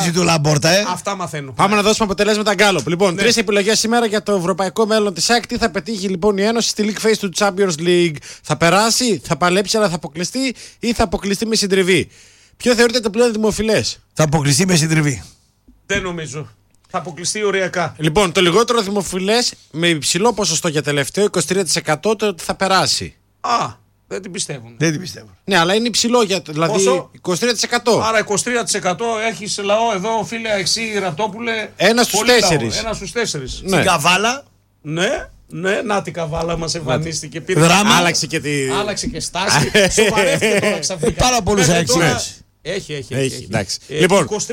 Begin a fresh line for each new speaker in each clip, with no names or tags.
του Λαμπόρτα,
Αυτά μαθαίνω.
Πάμε να δώσουμε αποτελέσματα γκάλοπ. Λοιπόν, 3 επιλογές σήμερα για το ευρωπαϊκό μέλλον της ΑΕΚ. Τι θα πετύχει λοιπόν η Ένωση στη League Phase του Champions League? Θα περάσει, θα παλέψει, αλλά θα αποκλειστεί ή θα αποκλειστεί με συντριβή? Ποιο θεωρείτε το πλέον δημοφιλές?
Θα αποκλειστεί με συντριβή.
Δεν νομίζω. Θα αποκλειστεί οριακά.
Λοιπόν, το λιγότερο δημοφιλές με υψηλό ποσοστό για τελευταίο 23% το ότι θα περάσει.
Δεν την πιστεύουν.
Δεν την πιστεύω.
Ναι, αλλά είναι υψηλό για το. Δηλαδή
πόσο?
23%.
Άρα 23% έχεις λαό εδώ, φίλε Αξί Ραπτόπουλε.
1 στους 4.
1 στους 4.
Ναι.
Στην Καβάλα.
Ναι, να την Καβάλα μας εμφανίστηκε.
Δράμα. Άλλαξε και
στάση. Σοβαρεύτηκε τώρα ξαφνικά.
Πάρα πολλούς αξίες.
Έχει.
Εντάξει. Λοιπόν, 23%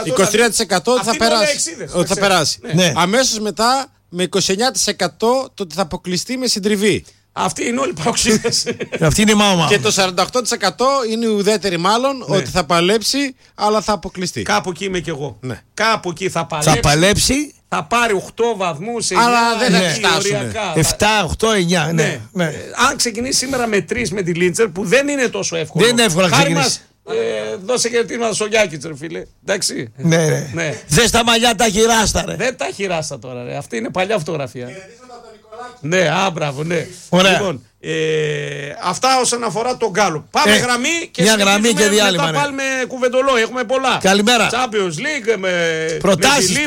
ότι θα περάσει.
Ναι.
Αμέσως μετά με 29% το ότι θα αποκλειστεί με συντριβή.
Αυτοί είναι όλοι παοξίδες.
Αυτή είναι η μάμα.
Και το 48% είναι οι ουδέτεροι μάλλον, ότι θα παλέψει αλλά θα αποκλειστεί.
Κάπου εκεί είμαι κι εγώ.
Ναι.
Κάπου εκεί θα παλέψει.
Θα παλέψει.
Θα πάρει 8 βαθμούς, 9,
αλλά δεν θα
εκεί,
φτάσουμε.
οριακά.
7, 8, 9. Ναι.
Αν ξεκινήσει σήμερα με 3 με τη Λίντσερ, που δεν είναι τόσο εύκολο.
Δεν είναι εύκολο να ξεκινήσει.
Δώσε και τι στο Γιάκιτς, ρε φίλε. Εντάξει.
Ναι. Δες τα μαλλιά τα χειράστα, ρε.
Δεν τα χειράστα τώρα, ρε. Αυτή είναι παλιά φωτογραφία. Ναι, μπράβο, ναι.
Ωραία.
Λοιπόν, αυτά όσον αφορά τον γκάλοπ. Πάμε γραμμή και
διάλειμμα.
Μετά πάλι με κουβεντολό. Έχουμε πολλά.
Καλημέρα.
Champions League,
προτάσεις.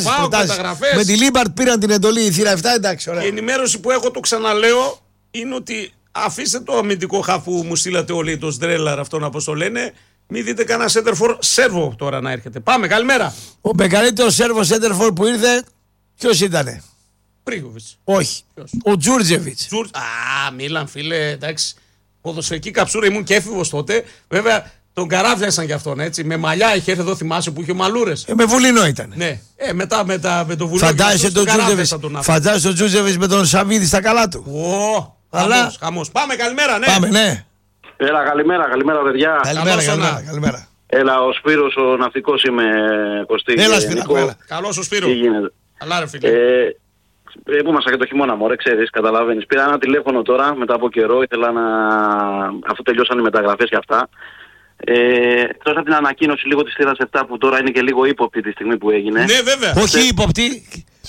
Με τη Λίμπαρτ πήραν την εντολή η θύρα 7, εντάξει. Ωραία.
Η ενημέρωση που έχω, το ξαναλέω, είναι ότι αφήστε το αμυντικό χαφ που μου στείλατε όλοι, το Σντρέλαρ, αυτόν όπως το λένε. Μην δείτε κανένα σέντερφορ Σέρβο τώρα να έρχεται. Πάμε, καλημέρα.
Ο μεγαλύτερος Σέρβο σέντερφορ που ήρθε, ποιος ήτανε?
Πρίγκοβιτς.
Όχι. Ο Τζούρτζεβιτς.
Μίλαν, φίλε, εντάξει. Ποδοσφαιρική καψούρα, ήμουν και έφηβος τότε. Βέβαια, τον καράβιασαν κι αυτόν, έτσι. Με μαλλιά είχε έρθει εδώ, θυμάσαι που είχε μαλούρες.
Με βουλινό ήταν.
Ναι. Μετά με το βουλινό.
Φαντάζεσαι τον Τζούρτζεβιτς με τον Σαββίδη στα καλά του.
Χαμός. Πάμε, καλημέρα, ναι.
Πάμε, ναι.
Έλα, καλημέρα, παιδιά.
Καλημέρα.
Έλα, ο Σπύρος, ο ναυτικός είμαι, Κωστή.
Έλα, Σπύρο.
Καλώς ο Σπύρο.
Τι γίνεται?
Καλά, ρε φίλε.
Που ήμασταν και το χειμώνα, μωρέ, ξέρεις, καταλαβαίνεις. Πήρα ένα τηλέφωνο τώρα, μετά από καιρό, ήθελα να... αφού τελειώσαν οι μεταγραφές και αυτά. Εκτός από την ανακοίνωση λίγο της θύρας 7 που τώρα είναι και λίγο ύποπτη τη στιγμή που έγινε.
Ναι, βέβαια.
Όχι ύποπτη.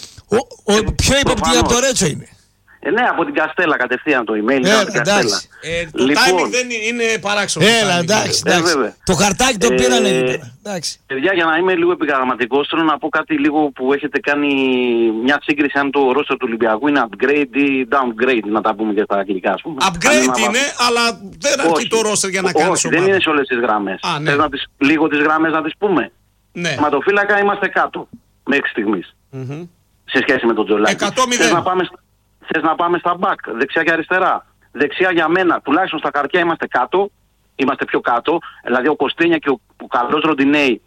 Πιο ύποπτη από το Ρέτσο είναι.
Ναι, από την Καστέλα κατευθείαν το email.
Εντάξει.
Το timing δεν είναι παράξενο.
Εντάξει. Το χαρτάκι το πήραν εκεί πέρα.
Παιδιά, για να είμαι λίγο επιγραμματικός, θέλω να πω κάτι λίγο που έχετε κάνει μια σύγκριση αν το roster του Ολυμπιακού είναι upgrade ή downgrade, να τα πούμε και στα αγγλικά, ας πούμε.
Upgrade είναι, αλλά δεν αρκεί το roster για να κάνεις ομάδα.
Δεν είναι σε όλες τις γραμμές. Θες λίγο τις γραμμές να τις πούμε?
Ναι.
Ματοφύλακα είμαστε κάτω μέχρι στιγμής. Σε σχέση με τον Τζολάκη.
100-0.
Θες να πάμε στα back, δεξιά και αριστερά? Δεξιά για μένα, τουλάχιστον στα χαρτιά είμαστε κάτω, είμαστε πιο κάτω. Δηλαδή ο Κωστίνια και ο καλός Ροντινέη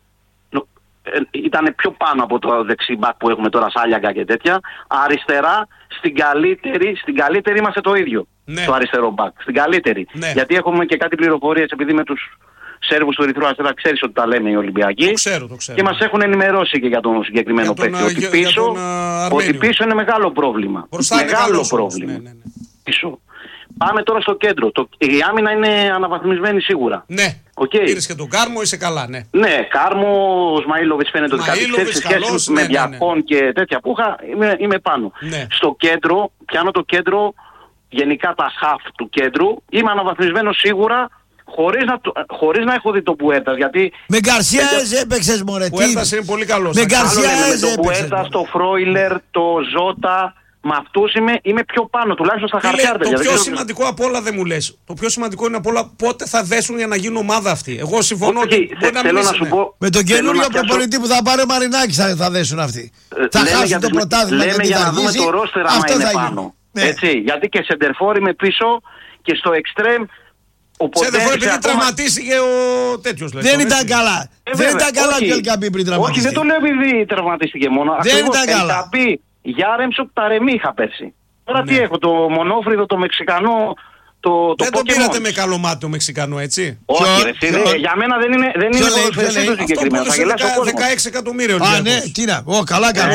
ήταν πιο πάνω από το δεξί back που έχουμε τώρα, Σάλιαγκα και τέτοια. Αριστερά, στην καλύτερη είμαστε το ίδιο. Ναι. Το αριστερό back. Στην καλύτερη. Ναι. Γιατί έχουμε και κάτι πληροφορίες, επειδή με τους Σέρβους του Ερυθρού Αστέρα ξέρεις ότι τα λένε οι Ολυμπιακοί.
Το ξέρω.
Και μας έχουν ενημερώσει και για τον συγκεκριμένο παίκτη. Ότι πίσω είναι μεγάλο πρόβλημα. Μεγάλο πρόβλημα. Ναι. Πίσω. Πάμε τώρα στο κέντρο. Η άμυνα είναι αναβαθμισμένη σίγουρα.
Ναι. Πήρες και τον Κάρμο, είσαι καλά, ναι.
Ναι, Κάρμο, ο Σμαΐλοβιτς φαίνεται ότι κάτι ξέρει σε σχέση με Διακόν και τέτοια που είχα, είμαι πάνω.
Ναι.
Στο κέντρο, πιάνω το κέντρο, γενικά τα χαφ του κέντρου, είμαι αναβαθμισμένο σίγουρα. Χωρίς να έχω δει το Πουέρτας, γιατί...
Με Γκαρσιάες έπαιξες, μωρέ.
Πουέρτας είναι πολύ καλός.
Με Γκαρσιάες
έπαιξες. Το Πουέρτας, το Φρόιλερ, το Ζώτα, με αυτούς είμαι πιο πάνω, τουλάχιστον στα χαρτιά.
Το πιο σημαντικό από όλα δεν μου λες. Το πιο σημαντικό είναι από όλα πότε θα δέσουν για να γίνουν ομάδα αυτή. Εγώ συμφωνώ ότι
θέλω να σου πω...
Με τον καινούριο προπονητή που θα πάρει ο Μαρινάκης θα δέσουν αυτοί. Θα χάσουν το πρωτάθλημα
λέμε για να δούμε το ρόστερ άμα είναι πάνω. Γιατί και σεντερφόρ είμαι πίσω και στο εξτρέμ.
Σέντερφορ επειδή τραυματίστηκε ο τέτοιος.
Δεν ήταν καλά. Δεν ήταν καλά και ο Ελκαμπή πριν τραυματίστηκε.
Όχι, δεν το λέω επειδή τραυματίστηκε μόνο.
Δεν ήταν καλά.
Ελκαμπή, Γιάρεμσοκ, Ταρεμί είχα πέρσι. Τώρα τι έχω, το Μονόφρυδο, το Μεξικανό, το
δεν τον
Pokemon.
πήρατε με καλό μάτι το Μεξικανό, έτσι.
Όχι, για μένα δεν είναι ποδοσφαιριστής το συγκεκριμένο. Θα γελάσει ο κόσμος.
16 εκατομμύρια.
Α, ναι, τι να. Καλά κάνω.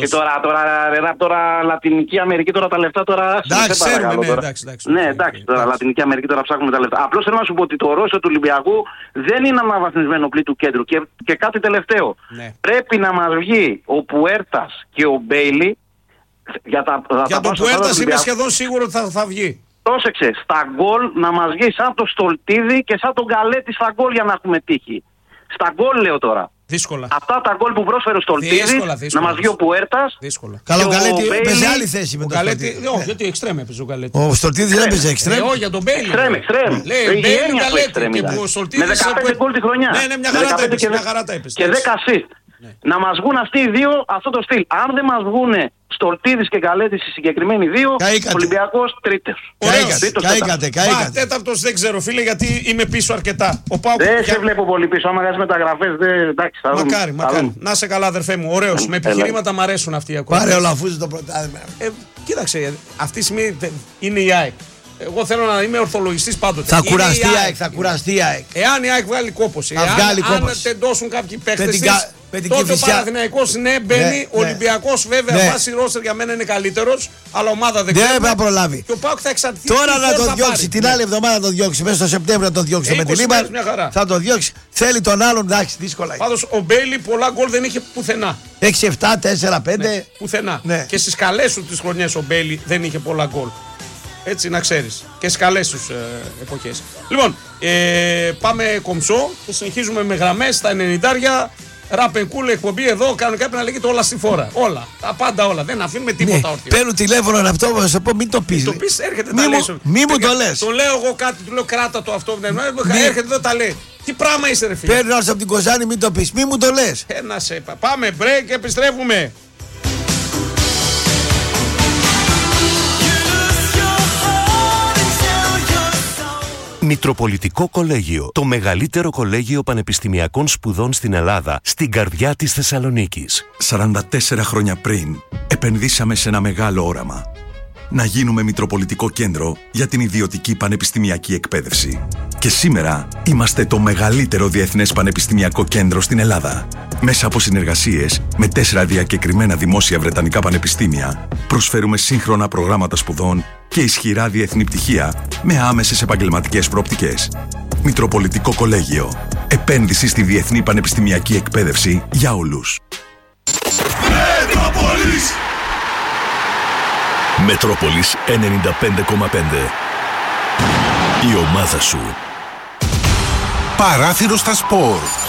Τώρα Λατινική Αμερική, τώρα τα λεφτά τώρα.
Εντάξει,
ναι, εντάξει, τώρα Λατινική Αμερική τώρα ψάχνουμε τα λεφτά. Απλώς θέλω να σου πω ότι το Ρώσο του Ολυμπιακού δεν είναι αναβαθμισμένο πλοίο του κέντρου. Και κάτι τελευταίο. Πρέπει να μας βγει ο Πουέρτας και ο Μπέιλι.
Για τον Πουέρτας είμαι σχεδόν σίγουρο ότι θα βγει.
Πρόσεξε, στα γκολ να μας βγει σαν το Στολτίδη και σαν τον Γκαλέτη στα γκολ για να έχουμε τύχη. Στα γκολ λέω τώρα.
Δύσκολα.
Αυτά τα γκολ που πρόσφερε ο Στολτίδης, να μας βγει ο Πουέρτας.
Δύσκολα.
Καλό, ο Γκαλέτη παίζει άλλη θέση με τον
Γκαλέτη. Όχι, γιατί εξτρέμ έπαιζε ο Γκαλέτη.
Ο Στολτίδης δεν έπαιζε εξτρέμ.
Όχι, για τον Μπέιλι.
Εξτρέμ.
Λέει Μπέιλι Γκαλέτη.
Με 15 γκολ τη χρονιά.
Ναι, μια χαρά τα έπαιζε.
Και 10 assist. Να μας βγουν αυτοί οι δύο αυτό το στυλ. Αν δεν μας βγουν Στολτίδης και Γκαλέτης οι συγκεκριμένοι δύο, Ολυμπιακός τρίτος.
Καήκατε.
Τέταρτος δεν ξέρω, φίλε, γιατί είμαι πίσω αρκετά.
Δεν σε βλέπω πολύ πίσω. Άμα κάνεις μεταγραφές, εντάξει, θα δούμε.
Μακάρι. Να σε καλά, αδερφέ μου. Ωραίος. Με επιχειρήματα μ' αρέσουν αυτοί οι ακόμη.
Πάρε ο Λαφούζος το πρωτάθλημα.
Κοίταξε, αυτή τη στιγμή είναι η ΑΕΚ. Εγώ θέλω να είμαι ορθολογιστής πάντοτε.
Θα κουραστεί η ΑΕΚ.
Εάν η ΑΕΚ βγάλει κόπωση, αν τεντώσουν κάποιοι παίχτες της, τότε ο Παναθηναϊκός μπαίνει. Ο Ολυμπιακός βέβαια βάσει ρόστερ για μένα είναι καλύτερος, αλλά ομάδα δεν
ξέρει. Δεν θα προλάβει.
Και ο ΠΑΟΚ θα εξαρτηθεί.
Τώρα να το διώξει, την άλλη εβδομάδα να το διώξει. Μέσα στο Σεπτέμβριο να το διώξει με τη Λίμπαρ. Θα το διώξει. Θέλει τον άλλον, εντάξει, δύσκολα.
Πάντως ο Μπέιλι πολλά γκολ δεν είχε πουθενά.
6-7, 4-5.
Πουθενά. Και στις καλές σου τις χρονιές ο Μπέιλι δεν είχε πολλά γκολ. Έτσι να ξέρεις. Και στις καλές τους εποχές. Λοιπόν, πάμε κομψό και συνεχίζουμε με γραμμές στα 90. Ραπενκούλ εκπομπή εδώ. Κανονικά πρέπει να λέγεται όλα στη φόρα. Όλα. Τα πάντα όλα. Δεν αφήνουμε τίποτα όρθιο.
Παίρνουν τηλέφωνο να αυτό, να σου πω, μην το πεις.
Το πεις, έρχεται
τα λέει. Μη μου το λες.
Το λέω εγώ κάτι, του λέω κράτα το αυτό. Έρχεται εδώ τα λέει. Τι πράγμα είσαι, ρε φίλε.
Παίρνει από την Κοζάνη, μην το πεις. Μη μου το λες.
Πάμε break και επιστρέφουμε.
Μητροπολιτικό Κολέγιο, το μεγαλύτερο κολέγιο πανεπιστημιακών σπουδών στην Ελλάδα, στην καρδιά της Θεσσαλονίκης.
44 χρόνια πριν, επενδύσαμε σε ένα μεγάλο όραμα. Να γίνουμε Μητροπολιτικό Κέντρο για την ιδιωτική πανεπιστημιακή εκπαίδευση. Και σήμερα είμαστε το μεγαλύτερο διεθνές πανεπιστημιακό κέντρο στην Ελλάδα. Μέσα από συνεργασίες με 4 διακεκριμένα δημόσια βρετανικά πανεπιστήμια, προσφέρουμε σύγχρονα προγράμματα σπουδών και ισχυρά διεθνή πτυχία με άμεσες επαγγελματικές προοπτικές. Μητροπολιτικό Κολέγιο. Επένδυση στη διεθνή πανεπιστημιακή εκπαίδευση για όλους.
Μετρόπολης 95,5. Η ομάδα σου.
Παράθυρο στα σπορ.